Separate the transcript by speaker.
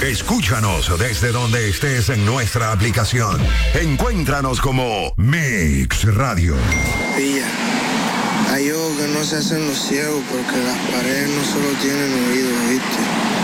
Speaker 1: Escúchanos desde donde estés en nuestra aplicación. Encuéntranos como Mix Radio.
Speaker 2: Pilla, hay ojos que no se hacen los ciegos porque las paredes no solo tienen oídos, ¿viste?